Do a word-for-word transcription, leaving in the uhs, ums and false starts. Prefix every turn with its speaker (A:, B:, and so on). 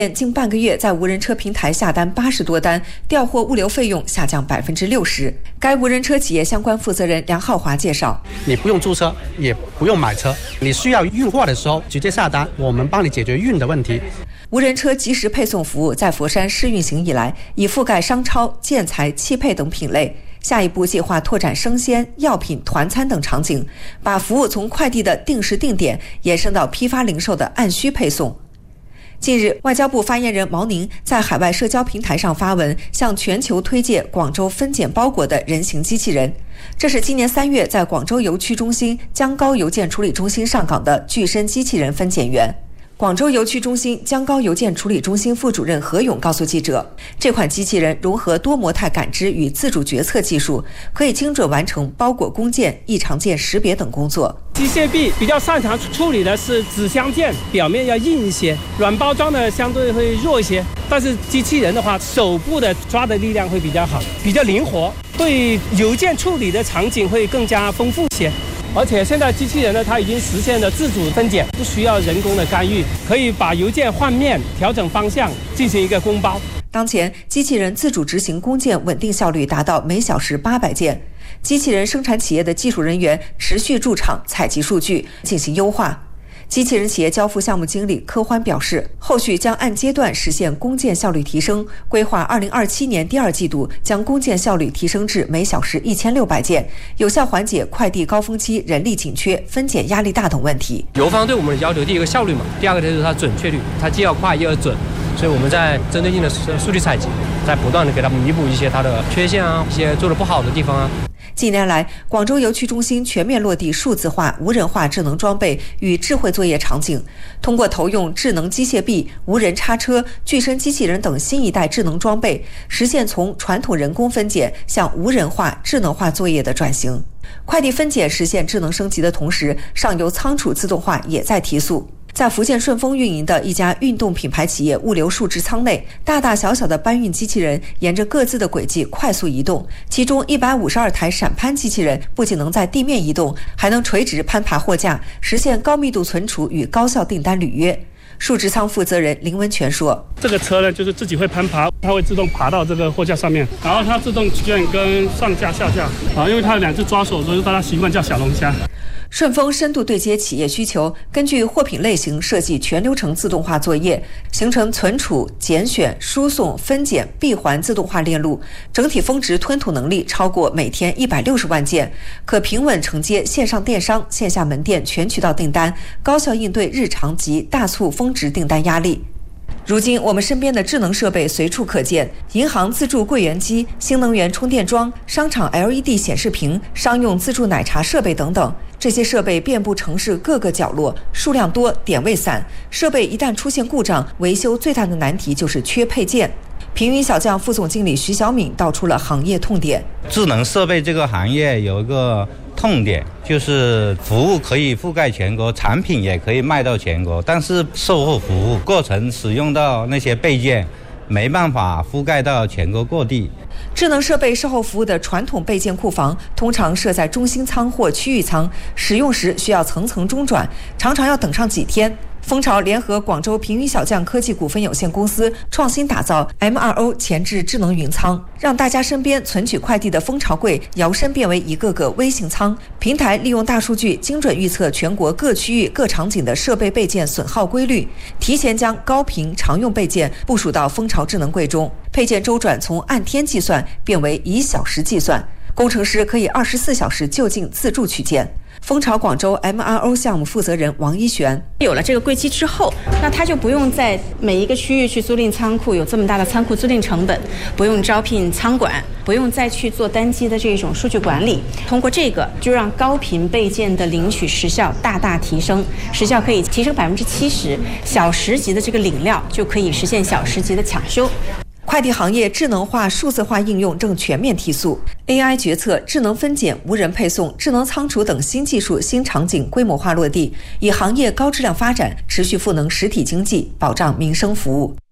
A: 近半个月在无人车平台下单八十多单，调货物流费用下降百分之六十。该无人车企业相关负责人梁浩华介绍：
B: 你不用租车，也不用买车，你需要运货的时候直接下单，我们帮你解决运的问题。
A: 无人车即时配送服务在佛山试运行以来，已覆盖商超、建材、汽配等品类。下一步计划拓展生鲜、药品、团餐等场景，把服务从快递的定时定点延伸到批发零售的按需配送。近日，外交部发言人毛宁在海外社交平台上发文，向全球推介广州分拣包裹的人形机器人。这是今年三月在广州邮区中心江高邮件处理中心上岗的具身机器人分拣员。广州邮区中心江高邮件处理中心副主任何勇告诉记者，这款机器人融合多模态感知与自主决策技术，可以精准完成包裹工件、异常件识别等工作。
C: 机械臂比较擅长处理的是纸箱件，表面要硬一些，软包装的相对会弱一些。但是机器人的话，手部的抓的力量会比较好，比较灵活，对邮件处理的场景会更加丰富些。而且现在机器人呢，它已经实现了自主分拣，不需要人工的干预，可以把邮件换面、调整方向，进行一个工包。
A: 当前，机器人自主执行工件稳定效率达到每小时八百件。机器人生产企业的技术人员持续驻场采集数据，进行优化。机器人企业交付项目经理柯欢表示，后续将按阶段实现工件效率提升，规划二零二七年第二季度将工件效率提升至每小时一千六百件，有效缓解快递高峰期人力紧缺、分拣压力大等问题。
D: 邮方对我们的要求，第一个效率嘛，第二个就是它准确率，它既要快又要准，所以我们在针对性的数据采集，在不断的给它弥补一些它的缺陷啊，一些做得不好的地方啊。
A: 近年来，广州邮区中心全面落地数字化、无人化智能装备与智慧作业场景，通过投用智能机械臂、无人叉车、具身机器人等新一代智能装备，实现从传统人工分拣向无人化、智能化作业的转型。快递分拣实现智能升级的同时，上游仓储自动化也在提速。在福建顺丰运营的一家运动品牌企业物流数值仓内，大大小小的搬运机器人沿着各自的轨迹快速移动，其中一百五十二台闪攀机器人不仅能在地面移动，还能垂直攀爬货架，实现高密度存储与高效订单履约。数值仓负责人林文全说：“
E: 这个车呢，就是自己会攀爬，它会自动爬到这个货架上面，然后它自动卷跟上架下架啊，因为它有两只抓手，所以大家习惯叫小龙虾。”
A: 顺丰深度对接企业需求，根据货品类型设计全流程自动化作业，形成存储、拣选、输送、分拣、闭环自动化链路，整体峰值吞吐能力超过每天一百六十万件，可平稳承接线上电商、线下门店全渠道订单，高效应对日常及大促峰值订单压力。如今，我们身边的智能设备随处可见，银行自助柜员机、新能源充电桩、商场 L E D 显示屏、商用自助奶茶设备等等。这些设备遍布城市各个角落，数量多，点位散。设备一旦出现故障，维修最大的难题就是缺配件。平云小将副总经理徐小敏道出了行业痛点。
F: 智能设备这个行业有一个痛点，就是服务可以覆盖全国，产品也可以卖到全国，但是售后服务过程使用到那些备件没办法覆盖到全国各地。
A: 智能设备售后服务的传统备件库房通常设在中心仓或区域仓，使用时需要层层中转，常常要等上几天。蜂巢联合广州平云小将科技股份有限公司创新打造 M 二 O 前置智能云仓，让大家身边存取快递的蜂巢柜摇身变为一个个微型仓。平台利用大数据精准预测全国各区域各场景的设备备件损耗规律，提前将高频常用备件部署到蜂巢智能柜中，配件周转从按天计算变为以小时计算，工程师可以二十四小时就近自助取件。蜂巢广州 M 二 O 项目负责人王一璇：
G: 有了这个柜机之后，那他就不用在每一个区域去租赁仓库，有这么大的仓库租赁成本，不用招聘仓管，不用再去做单机的这种数据管理。通过这个，就让高频备件的领取时效大大提升，时效可以提升百分之七十，小时级的这个领料就可以实现小时级的抢修。
A: 快递行业智能化、数字化应用正全面提速 ，A I 决策、智能分拣、无人配送、智能仓储等新技术、新场景规模化落地，以行业高质量发展持续赋能实体经济，保障民生服务。